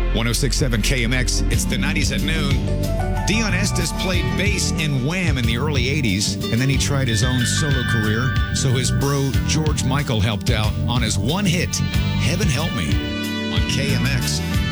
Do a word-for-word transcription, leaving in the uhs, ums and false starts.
one oh six point seven K M X, it's the nineties at noon. Dion Estes played bass in Wham in the early eighties, and then he tried his own solo career, so his bro George Michael helped out on his one hit, Heaven Help Me, on K M X.